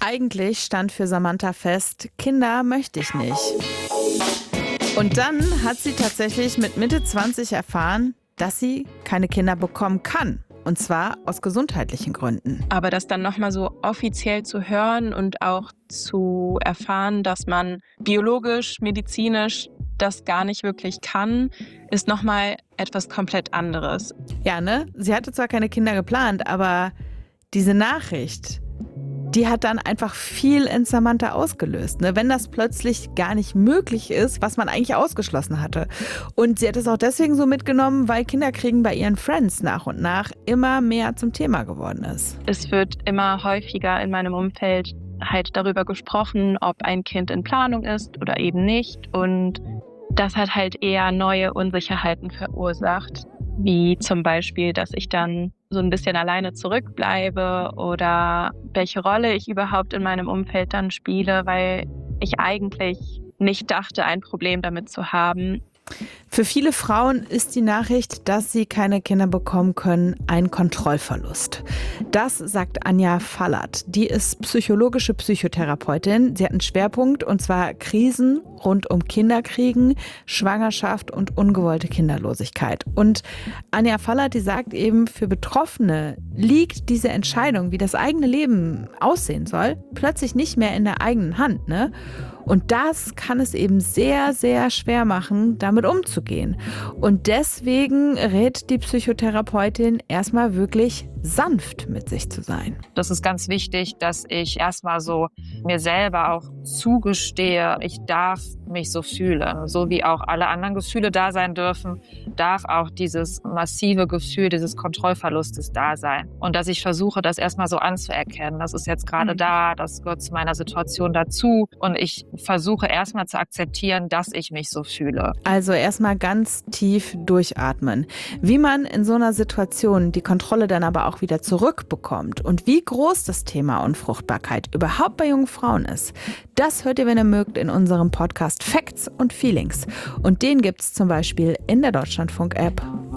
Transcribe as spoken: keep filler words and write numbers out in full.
Eigentlich stand für Samantha fest, Kinder möchte ich nicht. Und dann hat sie tatsächlich mit Mitte zwanzig erfahren, dass sie keine Kinder bekommen kann. Und zwar aus gesundheitlichen Gründen. Aber das dann nochmal so offiziell zu hören und auch zu erfahren, dass man biologisch, medizinisch das gar nicht wirklich kann, ist nochmal etwas komplett anderes. Ja, ne? Sie hatte zwar keine Kinder geplant, aber diese Nachricht, die hat dann einfach viel in Samantha ausgelöst, ne? Wenn das plötzlich gar nicht möglich ist, was man eigentlich ausgeschlossen hatte. Und sie hat es auch deswegen so mitgenommen, weil Kinderkriegen bei ihren Friends nach und nach immer mehr zum Thema geworden ist. Es wird immer häufiger in meinem Umfeld halt darüber gesprochen, ob ein Kind in Planung ist oder eben nicht. Und das hat halt eher neue Unsicherheiten verursacht, wie zum Beispiel, dass ich dann so ein bisschen alleine zurückbleibe oder welche Rolle ich überhaupt in meinem Umfeld dann spiele, weil ich eigentlich nicht dachte, ein Problem damit zu haben. Für viele Frauen ist die Nachricht, dass sie keine Kinder bekommen können, ein Kontrollverlust. Das sagt Anja Fallert. Die ist psychologische Psychotherapeutin. Sie hat einen Schwerpunkt, und zwar Krisen rund um Kinderkriegen, Schwangerschaft und ungewollte Kinderlosigkeit. Und Anja Fallert, die sagt eben, für Betroffene liegt diese Entscheidung, wie das eigene Leben aussehen soll, plötzlich nicht mehr in der eigenen Hand, ne? Und das kann es eben sehr, sehr schwer machen, damit umzugehen. Und deswegen rät die Psychotherapeutin, erstmal wirklich sanft mit sich zu sein. Das ist ganz wichtig, dass ich erstmal so mir selber auch zugestehe, ich darf mich so fühlen. So wie auch alle anderen Gefühle da sein dürfen, darf auch dieses massive Gefühl dieses Kontrollverlustes da sein. Und dass ich versuche, das erstmal so anzuerkennen. Das ist jetzt gerade mhm. da, das gehört zu meiner Situation dazu. Und ich versuche erstmal zu akzeptieren, dass ich mich so fühle. Also erstmal ganz tief durchatmen. Wie man in so einer Situation die Kontrolle dann aber auch wieder zurückbekommt und wie groß das Thema Unfruchtbarkeit überhaupt bei jungen Frauen ist, das hört ihr, wenn ihr mögt, in unserem Podcast Facts und Feelings. Und den gibt's zum Beispiel in der Deutschlandfunk-App.